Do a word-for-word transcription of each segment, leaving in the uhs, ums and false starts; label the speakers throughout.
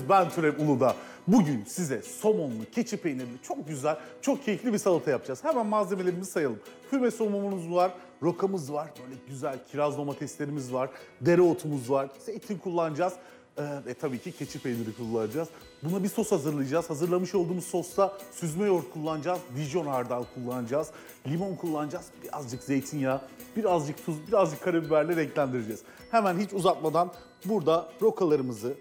Speaker 1: ben Türev Uludağ. Bugün size somonlu, keçi peynirli, çok güzel, çok keyifli bir salata yapacağız. Hemen malzemelerimizi sayalım. Füme somonumuz var, rokamız var, böyle güzel kiraz domateslerimiz var, dereotumuz var, zeytin kullanacağız. Ee, ve tabii ki keçi peyniri kullanacağız. Buna bir sos hazırlayacağız. Hazırlamış olduğumuz sosta süzme yoğurt kullanacağız, Dijon hardal kullanacağız, limon kullanacağız, birazcık zeytinyağı, birazcık tuz, birazcık karabiberle renklendireceğiz. Hemen hiç uzatmadan burada rokalarımızı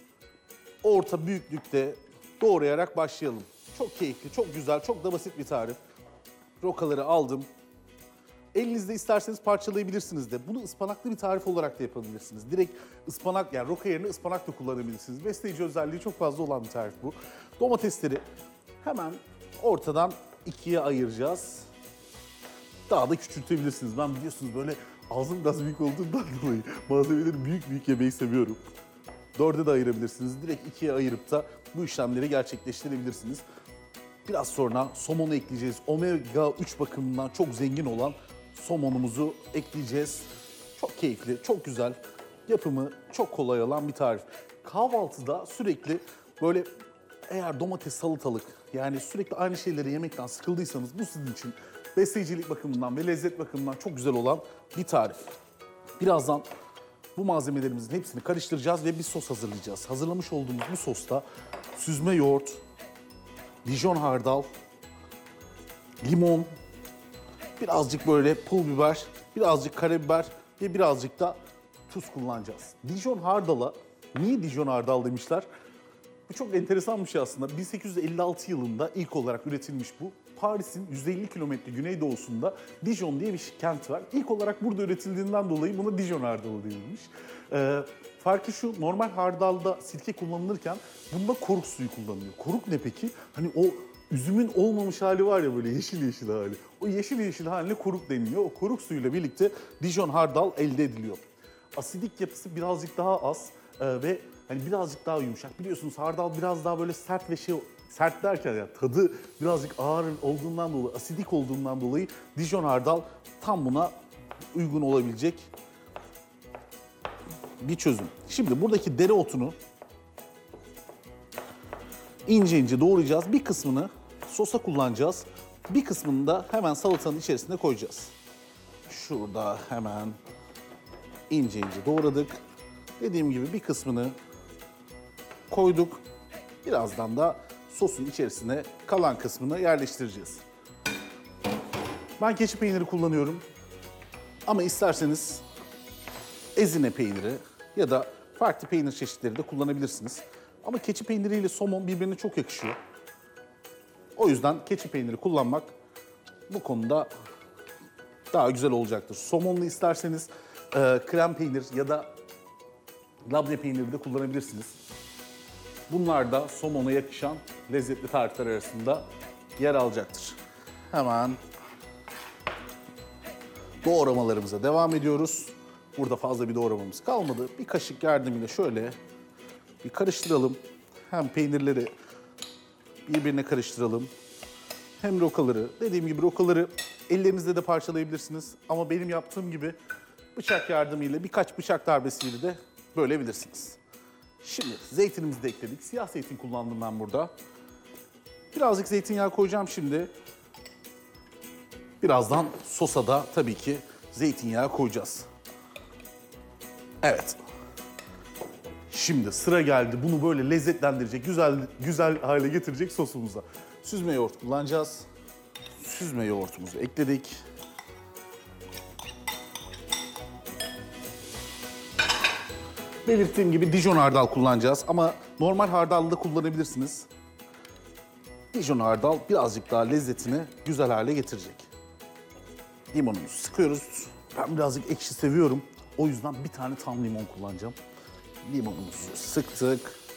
Speaker 1: orta büyüklükte doğrayarak başlayalım. Çok keyifli, çok güzel, çok da basit bir tarif. Rokaları aldım. Elinizde isterseniz parçalayabilirsiniz de. Bunu ıspanaklı bir tarif olarak da yapabilirsiniz. Direkt ıspanak, yani roka yerine ıspanak da kullanabilirsiniz. Besleyici özelliği çok fazla olan bir tarif bu. Domatesleri hemen ortadan ikiye ayıracağız. Daha da küçültebilirsiniz. Ben biliyorsunuz böyle ağzım biraz büyük olduğundan dolayı malzemeleri büyük büyük yemeyi seviyorum. Dörde de ayırabilirsiniz. Direkt ikiye ayırıp da bu işlemleri gerçekleştirebilirsiniz. Biraz sonra somonu ekleyeceğiz. Omega üç bakımından çok zengin olan somonumuzu ekleyeceğiz. Çok keyifli, çok güzel. Yapımı çok kolay olan bir tarif. Kahvaltıda sürekli böyle eğer domates, salatalık, yani sürekli aynı şeyleri yemekten sıkıldıysanız bu sizin için besleyicilik bakımından ve lezzet bakımından çok güzel olan bir tarif. Birazdan bu malzemelerimizin hepsini karıştıracağız ve bir sos hazırlayacağız. Hazırlamış olduğumuz bu sosta süzme yoğurt, Dijon hardal, limon, birazcık böyle pul biber, birazcık karabiber ve birazcık da tuz kullanacağız. Dijon hardala niye Dijon hardal demişler? Bu çok enteresan bir şey aslında. bin sekiz yüz elli altı yılında ilk olarak üretilmiş bu. Paris'in yüz elli kilometre güneydoğusunda Dijon diye bir kent var. İlk olarak burada üretildiğinden dolayı buna Dijon hardalı denilmiş. Ee, farkı şu, normal hardalda sirke kullanılırken bunda koruk suyu kullanılıyor. Koruk ne peki? Hani o üzümün olmamış hali var ya, böyle yeşil yeşil hali. O yeşil yeşil haline koruk deniliyor. O koruk suyuyla birlikte Dijon hardal elde ediliyor. Asidik yapısı birazcık daha az e, ve hani birazcık daha yumuşak. Biliyorsunuz hardal biraz daha böyle sert ve şey, sert derken ya tadı birazcık ağır olduğundan dolayı, asidik olduğundan dolayı Dijon hardal tam buna uygun olabilecek bir çözüm. Şimdi buradaki dereotunu ince ince doğrayacağız. Bir kısmını sosa kullanacağız. Bir kısmını da hemen salatanın içerisine koyacağız. Şurada hemen ince ince doğradık. Dediğim gibi bir kısmını koyduk. Birazdan da sosun içerisine kalan kısmını yerleştireceğiz. Ben keçi peyniri kullanıyorum. Ama isterseniz ezine peyniri ya da farklı peynir çeşitleri de kullanabilirsiniz. Ama keçi peyniriyle somon birbirine çok yakışıyor. O yüzden keçi peyniri kullanmak bu konuda daha güzel olacaktır. Somonlu isterseniz e, krem peynir ya da labne peyniri de kullanabilirsiniz. Bunlar da somona yakışan lezzetli tarifler arasında yer alacaktır. Hemen doğramalarımıza devam ediyoruz. Burada fazla bir doğramamız kalmadı. Bir kaşık yardımıyla şöyle bir karıştıralım. Hem peynirleri birbirine karıştıralım. Hem rokaları. Dediğim gibi rokaları ellerinizle de parçalayabilirsiniz. Ama benim yaptığım gibi bıçak yardımıyla, birkaç bıçak darbesiyle de bölebilirsiniz. Şimdi zeytinimizi de ekledik. Siyah zeytin kullandım ben burada. Birazcık zeytinyağı koyacağım şimdi. Birazdan sosa da tabii ki zeytinyağı koyacağız. Evet. Şimdi sıra geldi bunu böyle lezzetlendirecek, güzel güzel hale getirecek sosumuza. Süzme yoğurt kullanacağız. Süzme yoğurtumuzu ekledik. Belirttiğim gibi Dijon hardal kullanacağız ama normal hardallı da kullanabilirsiniz. Dijon hardal birazcık daha lezzetini güzel hale getirecek. Limonumuzu sıkıyoruz. Ben birazcık ekşi seviyorum. O yüzden bir tane tam limon kullanacağım. Limonumuzu sıktık.